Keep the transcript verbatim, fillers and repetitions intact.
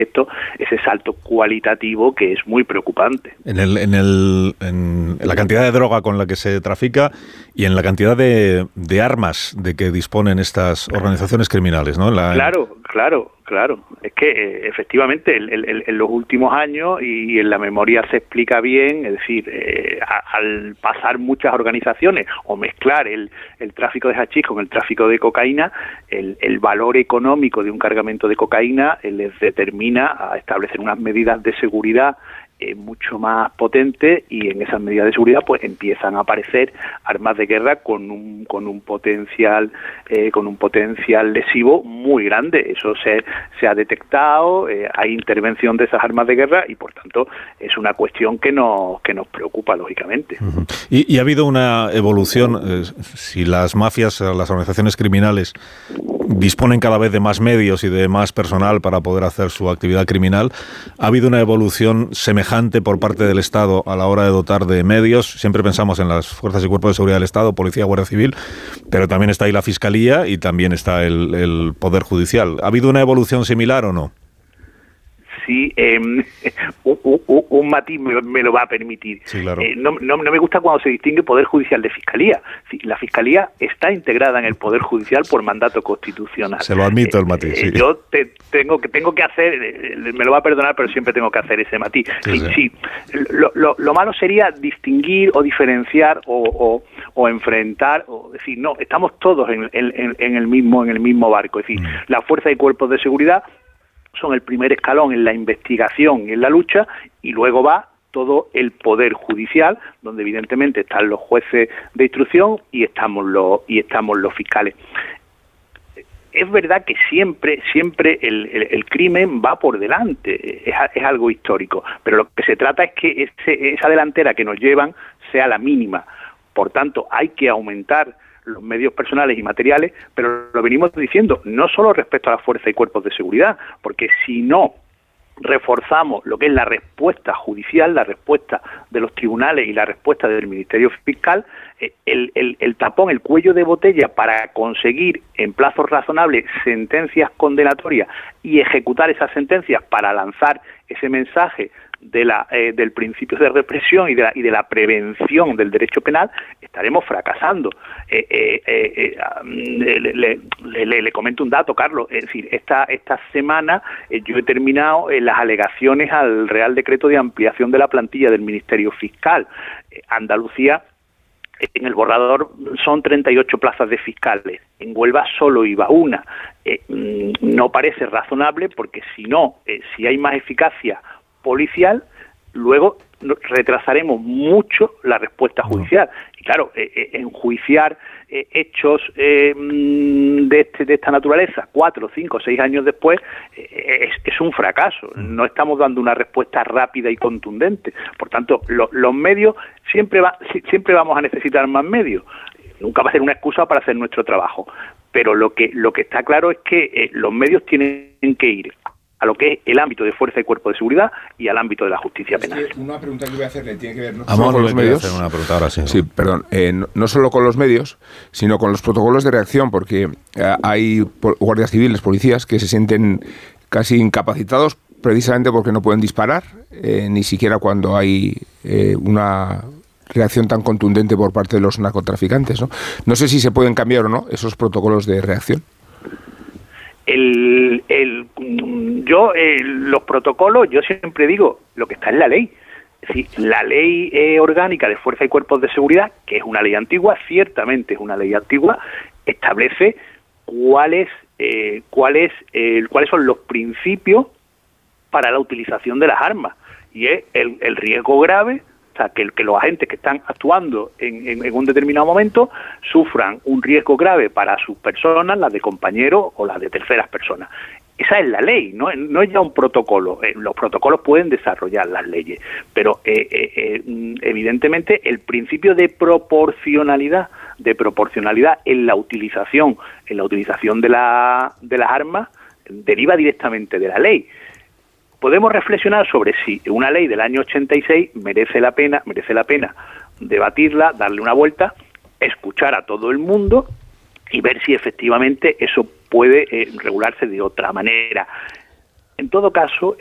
esto, ese salto cualitativo que es muy preocupante. En, el, en, el, en la cantidad de droga con la que se trafica y en la cantidad de, de armas de que disponen estas organizaciones criminales, ¿no? La, claro, claro, claro. Es que eh, efectivamente el, el, en los últimos años, y en la memoria se explica bien, es decir, eh, a, al pasar muchas organizaciones o mezclar el, el tráfico de hachís con el tráfico de cocaína, el, el valor económico de un cargamento de cocaína eh, les determina a establecer unas medidas de seguridad eh, mucho más potentes, y en esas medidas de seguridad pues empiezan a aparecer armas de guerra con un con un potencial eh, con un potencial lesivo muy grande. Eso se, se ha detectado, eh, hay intervención de esas armas de guerra y por tanto es una cuestión que nos que nos preocupa lógicamente. Uh-huh. y, y ha habido una evolución, eh, si las mafias, las organizaciones criminales disponen cada vez de más medios y de más personal para poder hacer su actividad criminal, ¿ha habido una evolución semejante por parte del Estado a la hora de dotar de medios? Siempre pensamos en las fuerzas y cuerpos de seguridad del Estado, Policía, Guardia Civil, pero también está ahí la Fiscalía y también está el, el Poder Judicial. ¿Ha habido una evolución similar o no? Sí, eh, un, un, un matiz me, me lo va a permitir. Sí, claro. eh, no, no, no me gusta cuando se distingue Poder Judicial de Fiscalía. Sí, la Fiscalía está integrada en el Poder Judicial por mandato constitucional. Se lo admito el matiz, sí. Eh, yo te, tengo que tengo que hacer, eh, me lo va a perdonar, pero siempre tengo que hacer ese matiz. Sí, sí. sí. Lo, lo, lo malo sería distinguir o diferenciar o, o, o enfrentar, o decir, no, estamos todos en, en, en el mismo en el mismo barco. Es decir, mm. la fuerza y cuerpos de seguridad son el primer escalón en la investigación y en la lucha, y luego va todo el Poder Judicial, donde evidentemente están los jueces de instrucción y estamos los y estamos los fiscales. Es verdad que siempre siempre el, el, el crimen va por delante, es, es algo histórico, pero lo que se trata es que ese, esa delantera que nos llevan sea la mínima. Por tanto, hay que aumentar los medios personales y materiales, pero lo venimos diciendo, no solo respecto a la fuerza y cuerpos de seguridad, porque si no reforzamos lo que es la respuesta judicial, la respuesta de los tribunales y la respuesta del Ministerio Fiscal, el, el, el tapón, el cuello de botella para conseguir en plazos razonables sentencias condenatorias y ejecutar esas sentencias para lanzar ese mensaje de la eh, del principio de represión y de la, y de la prevención del derecho penal, estaremos fracasando. Eh, eh, eh, le, le, le, le comento un dato, Carlos. Es decir, esta esta semana eh, yo he terminado eh, las alegaciones al Real Decreto de ampliación de la plantilla del Ministerio Fiscal. Eh, Andalucía, en el borrador son treinta y ocho plazas de fiscales. En Huelva solo iba una. Eh, no parece razonable porque si no, eh, si hay más eficacia policial, luego retrasaremos mucho la respuesta judicial. Y claro, eh, eh, enjuiciar eh, hechos eh, de, este, de esta naturaleza cuatro, cinco, seis años después eh, es, es un fracaso. No estamos dando una respuesta rápida y contundente. Por tanto, lo, los medios siempre va, siempre vamos a necesitar más medios. Nunca va a ser una excusa para hacer nuestro trabajo. Pero lo que lo que está claro es que eh, los medios tienen que ir a lo que es el ámbito de fuerza y cuerpo de seguridad y al ámbito de la justicia penal. Es que una pregunta que voy a hacerle tiene que ver no solo con los medios. Hacer una pregunta ahora, sí, ¿no? Sí, perdón. Eh, no, no solo con los medios, sino con los protocolos de reacción, porque eh, hay guardias civiles, policías, que se sienten casi incapacitados precisamente porque no pueden disparar, eh, ni siquiera cuando hay eh, una reacción tan contundente por parte de los narcotraficantes, ¿no? No sé si se pueden cambiar o no esos protocolos de reacción. El, el, yo eh, los protocolos, yo siempre digo lo que está en la ley. Es decir, la ley eh, orgánica de fuerza y cuerpos de seguridad, que es una ley antigua, ciertamente es una ley antigua, establece cuáles eh, cuáles eh, cuáles son los principios para la utilización de las armas, y es el, el riesgo grave. O sea, que, que los agentes que están actuando en, en, en un determinado momento sufran un riesgo grave para sus personas, las de compañeros o las de terceras personas. Esa es la ley, no, no es ya un protocolo. Eh, los protocolos pueden desarrollar las leyes, pero eh, eh, eh, evidentemente el principio de proporcionalidad, de proporcionalidad en la utilización, en la utilización de, la, de las armas deriva directamente de la ley. Podemos reflexionar sobre si una ley del año ochenta y seis merece la pena, merece la pena debatirla, darle una vuelta, escuchar a todo el mundo y ver si efectivamente eso puede eh, regularse de otra manera. en todo caso,